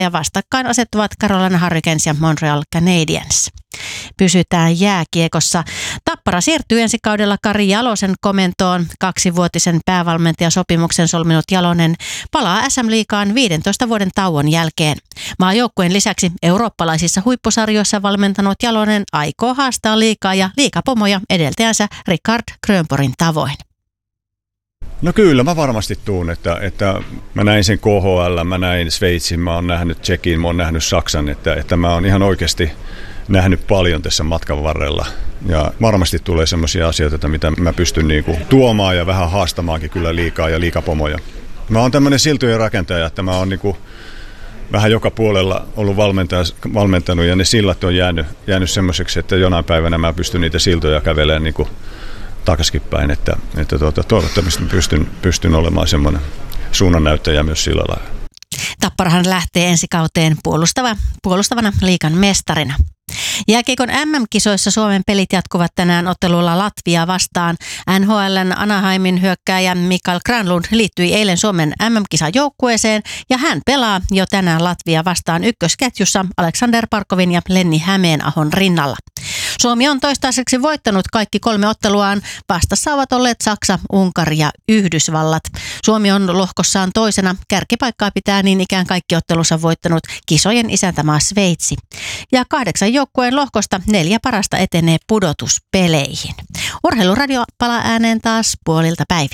ja vastakkain asettuvat Carolina Hurricanes ja Montreal Canadiens. Pysytään jääkiekossa. Tappara siirtyy ensi kaudella Kari Jalosen komentoon. 2-vuotisen päävalmentajasopimuksen solminut Jalonen palaa SM-liigaan 15 vuoden tauon jälkeen. Maajoukkueen lisäksi eurooppalaisissa huippusarjoissa valmentanut Jalonen aikoo haastaa liigaa ja liigapomoja edeltäjänsä Richard Grönborgin tavoin. No kyllä, mä varmasti tuun, että mä näin sen KHL, mä näin Sveitsin, mä oon nähnyt Tšekin, mä oon nähnyt Saksan, että mä oon ihan oikeasti nähnyt paljon tässä matkan varrella. Ja varmasti tulee semmoisia asioita, mitä mä pystyn niinku tuomaan ja vähän haastamaankin kyllä liikaa ja liigapomoja. Mä oon tämmöinen siltojen rakentaja, että mä oon niinku vähän joka puolella ollut valmentanut ja ne sillat on jäänyt semmoiseksi, että jonain päivänä mä pystyn niitä siltoja kävelemään niinku takaisin päin, että toivottavasti pystyn olemaan semmoinen suunnannäyttäjä myös sillä lailla. Tapparahan lähtee ensi kauteen puolustavana liigan mestarina. Jääkiekon MM-kisoissa Suomen pelit jatkuvat tänään ottelulla Latvia vastaan. NHL:n Anaheimin hyökkääjä Mikael Granlund liittyi eilen Suomen MM-kisajoukkueeseen ja hän pelaa jo tänään Latvia vastaan ykkösketjussa Aleksander Parkovin ja Lenni Hämeenahon rinnalla. Suomi on toistaiseksi voittanut kaikki 3 otteluaan. Vastassa ovat olleet Saksa, Unkari ja Yhdysvallat. Suomi on lohkossaan toisena. Kärkipaikkaa pitää niin ikään kaikki ottelussa voittanut kisojen isäntämaa Sveitsi. Ja 8 joukkueen lohkosta 4 parasta etenee pudotuspeleihin. Urheiluradio palaa ääneen taas puolilta päivin.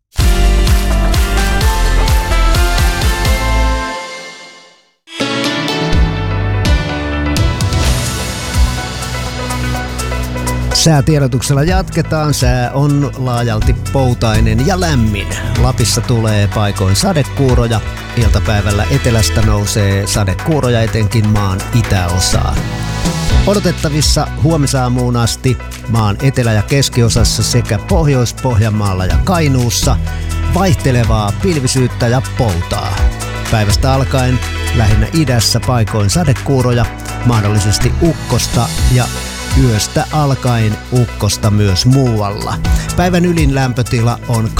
Säätiedotuksella jatketaan. Sää on laajalti poutainen ja lämmin. Lapissa tulee paikoin sadekuuroja. Iltapäivällä etelästä nousee sadekuuroja etenkin maan itäosaan. Odotettavissa huomisaamuun asti maan etelä- ja keskiosassa sekä Pohjois-Pohjanmaalla ja Kainuussa vaihtelevaa pilvisyyttä ja poutaa. Päivästä alkaen lähinnä idässä paikoin sadekuuroja, mahdollisesti ukkosta ja yöstä alkaen ukkosta myös muualla. Päivän ylin lämpötila on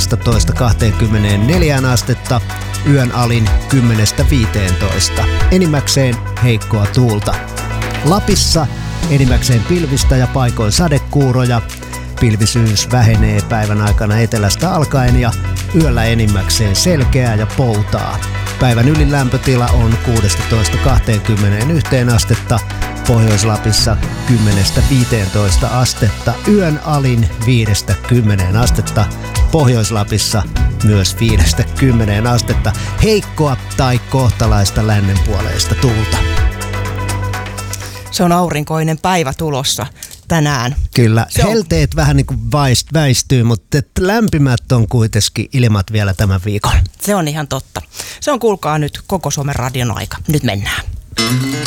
18-24 astetta, yön alin 10-15. Enimmäkseen heikkoa tuulta. Lapissa enimmäkseen pilvistä ja paikoin sadekuuroja. Pilvisyys vähenee päivän aikana etelästä alkaen ja yöllä enimmäkseen selkeää ja poutaa. Päivän ylin lämpötila on 16-21 astetta, Pohjois-Lapissa 10-15 astetta, yön alin 5-10 astetta, Pohjois-Lapissa myös 5-10 astetta, heikkoa tai kohtalaista lännenpuoleista tuulta. Se on aurinkoinen päivä tulossa tänään. Kyllä, helteet vähän niin kuin väistyy, mutta lämpimät on kuitenkin ilmat vielä tämän viikon. Se on ihan totta. Se on kuulkaa nyt koko Suomen radion aika. Nyt mennään.